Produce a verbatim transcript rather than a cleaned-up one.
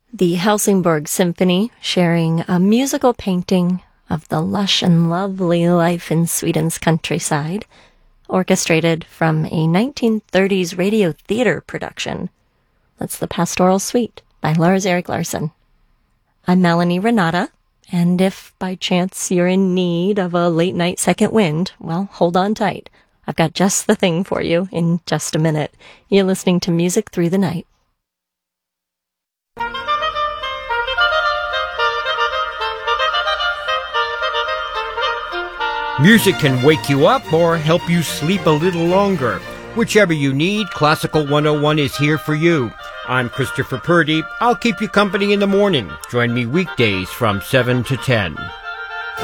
The Helsingborg Symphony sharing a musical painting of the lush and lovely life in Sweden's countryside, orchestrated from a nineteen thirties radio theater production. That's the Pastoral Suite by Lars-Erik Larsson. I'm Melanie Renata, and if by chance you're in need of a late-night second wind, well, hold on tight. I've got just the thing for you in just a minute. You're listening to Music Through the Night. Music can wake you up or help you sleep a little longer. Whichever you need, Classical one oh one is here for you. I'm Christopher Purdy. I'll keep you company in the morning. Join me weekdays from seven to ten.